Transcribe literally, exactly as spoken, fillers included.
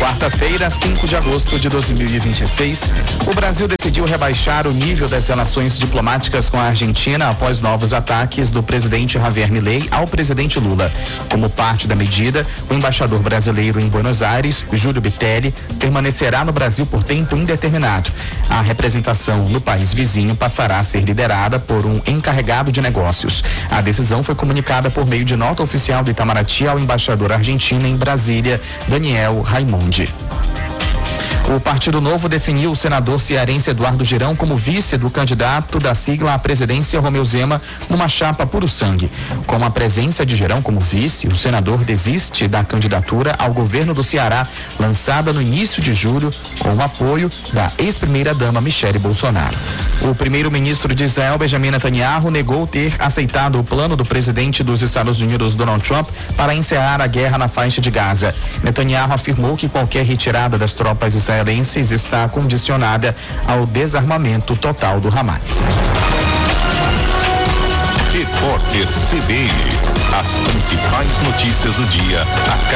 Quarta-feira, cinco de agosto de dois mil e vinte e seis, o Brasil decidiu rebaixar o nível das relações diplomáticas com a Argentina após novos ataques do presidente Javier Milei ao presidente Lula. Como parte da medida, o embaixador brasileiro em Buenos Aires, Júlio Bitelli, permanecerá no Brasil por tempo indeterminado. A representação no país vizinho passará a ser liderada por um encarregado de negócios. A decisão foi comunicada por meio de nota oficial do Itamaraty ao embaixador argentino em Brasília, Daniel Raimondi. O Partido Novo definiu o senador cearense Eduardo Girão como vice do candidato da sigla à presidência Romeu Zema numa chapa puro sangue. Com a presença de Girão como vice, o senador desiste da candidatura ao governo do Ceará, lançada no início de julho, com o apoio da ex-primeira-dama Michele Bolsonaro. O primeiro-ministro de Israel, Benjamin Netanyahu, negou ter aceitado o plano do presidente dos Estados Unidos, Donald Trump, para encerrar a guerra na faixa de Gaza. Netanyahu afirmou que qualquer retirada das tropas israelenses está condicionada ao desarmamento total do Hamas. Repórter C B N, as principais notícias do dia a